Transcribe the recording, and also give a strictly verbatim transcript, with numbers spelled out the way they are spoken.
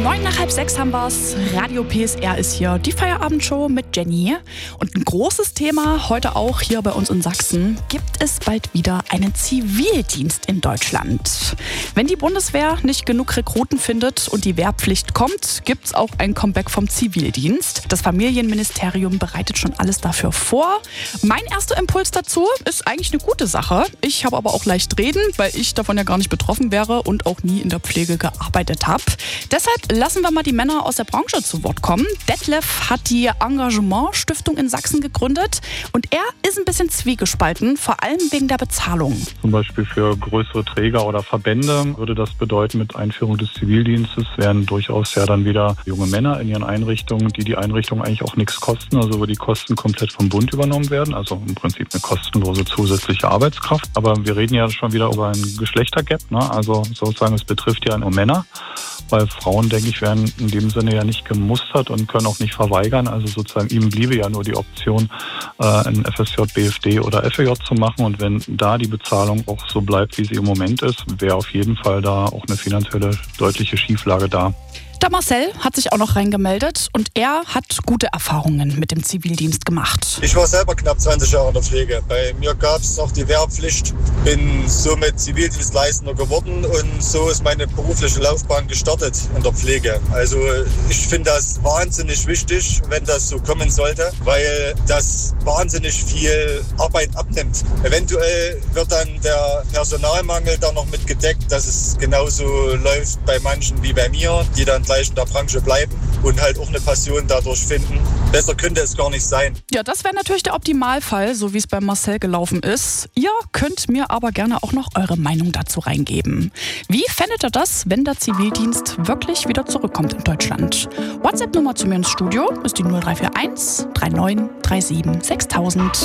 Neun nach halb sechs haben wir's. Radio P S R ist hier, die Feierabendshow mit Jenny. Und ein großes Thema heute auch hier bei uns in Sachsen. Gibt es bald wieder einen Zivildienst in Deutschland? Wenn die Bundeswehr nicht genug Rekruten findet und die Wehrpflicht kommt, gibt's auch ein Comeback vom Zivildienst. Das Familienministerium bereitet schon alles dafür vor. Mein erster Impuls dazu ist eigentlich eine gute Sache. Ich habe aber auch leicht reden, weil ich davon ja gar nicht betroffen wäre und auch nie in der Pflege gearbeitet habe. Deshalb lassen wir mal die Männer aus der Branche zu Wort kommen. Detlef hat die Engagement-Stiftung in Sachsen gegründet und er ist ein bisschen zwiegespalten, vor allem wegen der Bezahlung. Zum Beispiel für größere Träger oder Verbände würde das bedeuten, mit Einführung des Zivildienstes wären durchaus ja dann wieder junge Männer in ihren Einrichtungen, die die Einrichtungen eigentlich auch nichts kosten, also wo die Kosten komplett vom Bund übernommen werden, also im Prinzip eine kostenlose zusätzliche Arbeitskraft. Aber wir reden ja schon wieder über ein Geschlechtergap, ne? Also sozusagen es betrifft ja nur Männer. Weil Frauen, denke ich, werden in dem Sinne ja nicht gemustert und können auch nicht verweigern. Also sozusagen ihm bliebe ja nur die Option, äh, ein F S J, B F D oder F E J zu machen. Und wenn da die Bezahlung auch so bleibt, wie sie im Moment ist, wäre auf jeden Fall da auch eine finanzielle deutliche Schieflage da. Der Marcel hat sich auch noch reingemeldet und er hat gute Erfahrungen mit dem Zivildienst gemacht. Ich war selber knapp zwanzig Jahre in der Pflege. Bei mir gab es noch die Wehrpflicht, bin somit Zivildienstleistender geworden und so ist meine berufliche Laufbahn gestartet in der Pflege. Also ich finde das wahnsinnig wichtig, wenn das so kommen sollte, weil das wahnsinnig viel Arbeit abnimmt. Eventuell wird dann der Personalmangel da noch mit gedeckt, dass es genauso läuft bei manchen wie bei mir, die dann gleich in der Branche bleiben und halt auch eine Passion dadurch finden. Besser könnte es gar nicht sein. Ja, das wäre natürlich der Optimalfall, so wie es bei Marcel gelaufen ist. Ihr könnt mir aber gerne auch noch eure Meinung dazu reingeben. Wie fändet ihr das, wenn der Zivildienst wirklich wieder zurückkommt in Deutschland? WhatsApp-Nummer zu mir ins Studio ist die null drei vier eins drei neun drei sieben sechstausend.